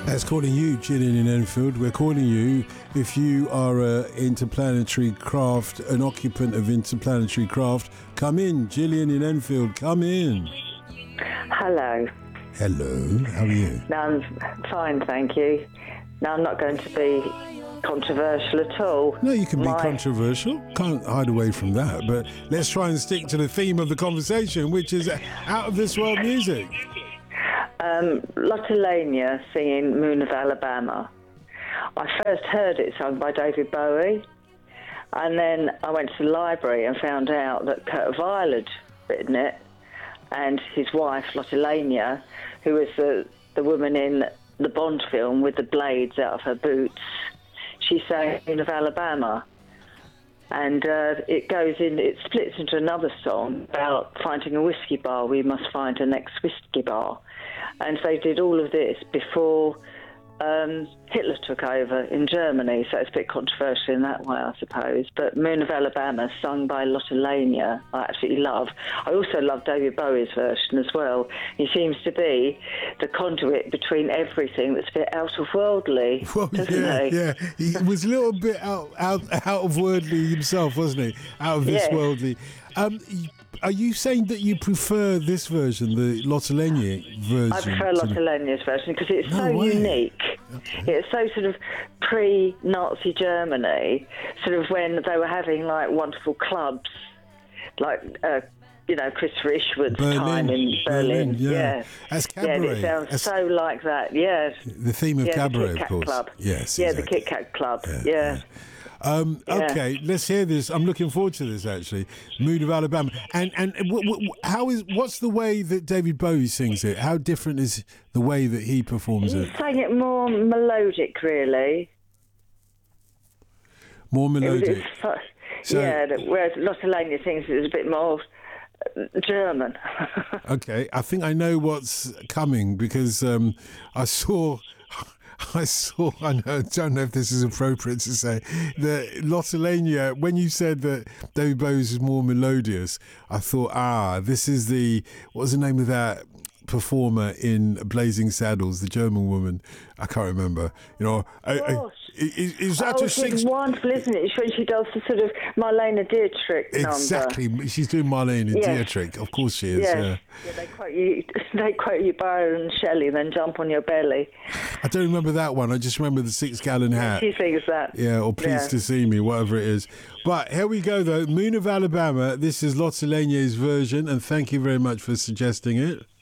That's calling you, Gillian in Enfield. We're calling you if you are interplanetary craft, an occupant of interplanetary craft. Come in, Gillian in Enfield, come in. Hello. Hello, how are you? No, I'm fine, thank you. No, I'm not going to be controversial at all. No, you can be controversial. Can't hide away from that. But let's try and stick to the theme of the conversation, which is out of this world music. Lotte Lenya singing Moon of Alabama. I first heard it sung by David Bowie, and then I went to the library and found out that Kurt Weill had written it, and his wife, Lotte Lenya, who was the woman in the Bond film with the blades out of her boots, she sang Moon of Alabama. And it splits into another song about finding a whiskey bar. We must find the next whiskey bar. And so they did all of this before Hitler took over in Germany, so it's a bit controversial in that way, I suppose. But Moon of Alabama, sung by Lotte Lenya, I absolutely love. I also love David Bowie's version as well. He seems to be the conduit between everything that's a bit out of worldly, doesn't he? Yeah, he was a little bit out of worldly himself, wasn't he? Out of this worldly. Are you saying that you prefer this version, the Lotte Lenya version? I prefer Lotte Lenya's version because it's unique. Okay. It's so sort of pre-Nazi Germany, sort of when they were having like wonderful clubs, like Christopher Ishwood's time in Berlin. Yeah. As cabaret. Yeah, it sounds so like that. Yeah. The theme of cabaret, the Kit Kat of course. Club. Yes. Yeah, exactly. the Kit Kat Club. Yeah. Okay, let's hear this. I'm looking forward to this, actually. Moon of Alabama. And what's the way that David Bowie sings it? How different is the way that he performs it? He's sang it more melodic, really. More melodic. Whereas Lotte Lenya sings it a bit more German. Okay, I think I know what's coming because I don't know if this is appropriate to say, that Lotte Lenya, when you said that David Bowie's is more melodious, I thought, this is what was the name of that performer in Blazing Saddles, the German woman? I can't remember. Is that it's wonderful, isn't it? When she does the sort of Marlene Dietrich number. Exactly, she's doing Marlene Dietrich. Of course she is. Yes. Yeah, they quote you Byron Shelley, then jump on your belly. I don't remember that one. I just remember the 6-gallon hat. She sings that. Yeah, or Pleased to See Me, whatever it is. But here we go, though. Moon of Alabama. This is Lotte Lenya's version, and thank you very much for suggesting it.